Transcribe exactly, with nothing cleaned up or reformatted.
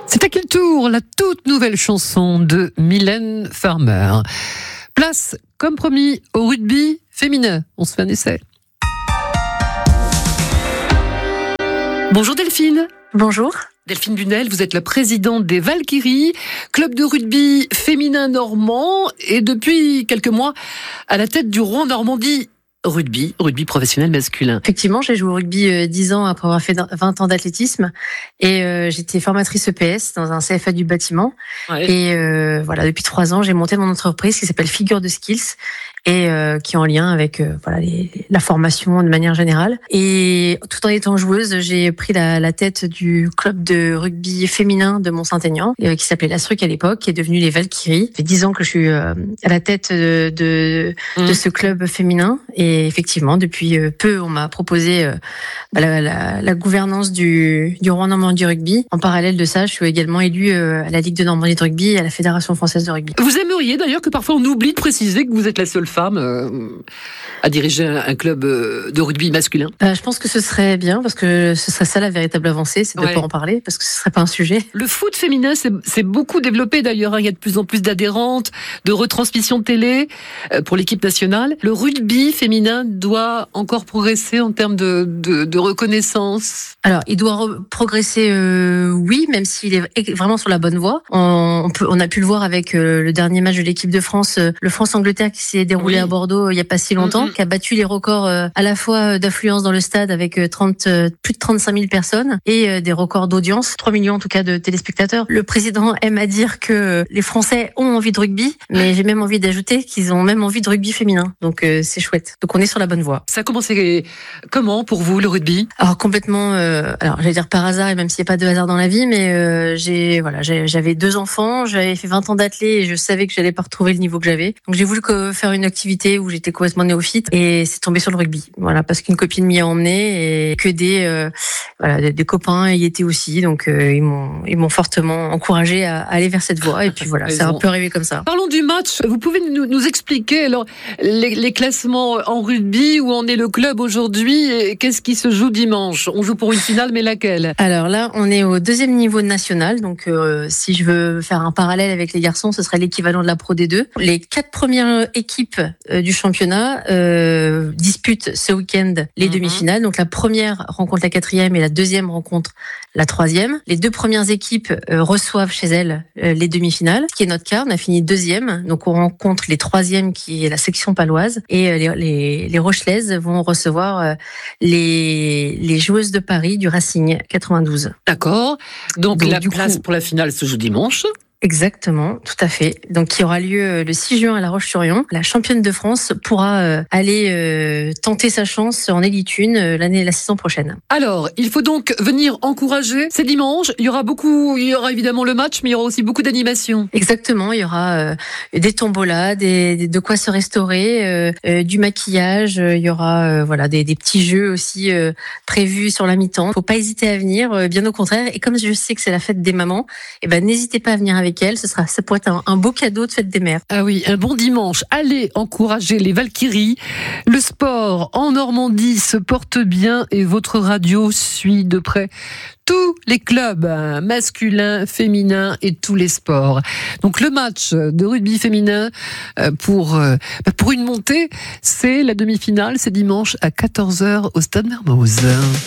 C'est à quel tour la toute nouvelle chanson de Mylène Farmer. Place, comme promis, au rugby féminin. On se fait un essai. Bonjour Delphine. Bonjour. Delphine Bunel, vous êtes la présidente des Valkyries, club de rugby féminin normand, et depuis quelques mois à la tête du Rouen Normandie Rugby, rugby professionnel masculin. Effectivement, j'ai joué au rugby euh, dix ans après avoir fait vingt ans d'athlétisme et euh, j'étais formatrice E P S dans un C F A du bâtiment. Ouais. Et euh, voilà, depuis trois ans, j'ai monté mon entreprise qui s'appelle Figure de Skills et euh, qui est en lien avec euh, voilà les, la formation de manière générale. Et tout en étant joueuse, j'ai pris la, la tête du club de rugby féminin de Mont-Saint-Aignan euh, qui s'appelait l'Astruc à l'époque, qui est devenu les Valkyries. Ça fait dix ans que je suis euh, à la tête de, de, mmh. de ce club féminin. Et effectivement, depuis peu, on m'a proposé euh, la, la, la gouvernance du, du Rouen Normandie Rugby. En parallèle de ça, je suis également élue euh, à la Ligue de Normandie de Rugby et à la Fédération Française de Rugby. Vous aimeriez d'ailleurs que parfois on oublie de préciser que vous êtes la seule femme euh, à diriger un, un club de rugby masculin. euh, Je pense que ce serait bien, parce que ce serait ça la véritable avancée, c'est de ouais. pas en parler, parce que ce serait pas un sujet. Le foot féminin, c'est, c'est beaucoup développé d'ailleurs. Hein. Il y a de plus en plus d'adhérentes, de retransmissions de télé euh, pour l'équipe nationale. Le rugby féminin doit encore progresser en termes de, de, de reconnaissance. Alors, il doit re- progresser, euh, oui, même s'il est vraiment sur la bonne voie. On, on, peut, on a pu le voir avec euh, le dernier match de l'équipe de France, euh, le France-Angleterre qui s'est déroulé oui. à Bordeaux euh, il n'y a pas si longtemps, mm-hmm. qui a battu les records euh, à la fois d'affluence dans le stade avec trente, euh, plus de trente-cinq mille personnes et euh, des records d'audience, trois millions en tout cas de téléspectateurs. Le président aime à dire que les Français ont envie de rugby, mais j'ai même envie d'ajouter qu'ils ont même envie de rugby féminin. Donc euh, c'est chouette. Donc on est sur la bonne voie. Ça a commencé comment pour vous, le rugby ? Alors complètement, euh, alors j'allais dire par hasard, et même s'il n'y a pas de hasard dans la vie, mais euh, j'ai voilà, j'ai, j'avais deux enfants, j'avais fait vingt ans d'athlé et je savais que j'allais pas retrouver le niveau que j'avais. Donc j'ai voulu que, faire une activité où j'étais complètement néophyte et c'est tombé sur le rugby. Voilà, parce qu'une copine m'y a emmené et que des euh, voilà des, des copains y étaient aussi, donc euh, ils m'ont ils m'ont fortement encouragé à, à aller vers cette voie et puis voilà, ça a un peu arrivé comme ça. Parlons du match. Vous pouvez nous, nous expliquer alors les, les classements en rugby, où en est le club aujourd'hui et qu'est-ce qui se joue dimanche ? On joue pour une finale, mais laquelle ? Alors là, on est au deuxième niveau national, donc euh, si je veux faire un parallèle avec les garçons, ce serait l'équivalent de la Pro D deux. Les quatre premières équipes euh, du championnat euh, disputent ce week-end les mm-hmm. demi-finales. Donc la première rencontre la quatrième et la deuxième rencontre la troisième. Les deux premières équipes euh, reçoivent chez elles euh, les demi-finales, ce qui est notre cas. On a fini deuxième, donc on rencontre les troisièmes qui est la section paloise et euh, les, les, les Rochelaises vont recevoir euh, les, les joueuses de Paris du Racing quatre-vingt-douze. D'accord. Donc, Donc la place coup, pour la finale se joue dimanche. Exactement, tout à fait. Donc, qui aura lieu le six juin à La Roche-sur-Yon. La championne de France pourra euh, aller euh, tenter sa chance en Élite un euh, l'année, la saison prochaine. Alors, il faut donc venir encourager. C'est dimanche. Il y aura beaucoup, il y aura évidemment le match, mais il y aura aussi beaucoup d'animation. Exactement. Il y aura euh, des tombolas, des, des, de quoi se restaurer, euh, euh, du maquillage. Euh, il y aura euh, voilà des, des petits jeux aussi euh, prévus sur la mi-temps. Faut pas hésiter à venir. Euh, bien au contraire. Et comme je sais que c'est la fête des mamans, eh ben n'hésitez pas à venir avec elle, ce sera, ça pourrait être un, un beau cadeau de fête des mères. Ah oui, un bon dimanche. Allez encourager les Valkyries. Le sport en Normandie se porte bien et votre radio suit de près tous les clubs masculins, féminins et tous les sports. Donc le match de rugby féminin pour, pour une montée, c'est la demi-finale, c'est dimanche à quatorze heures au Stade Mermoz.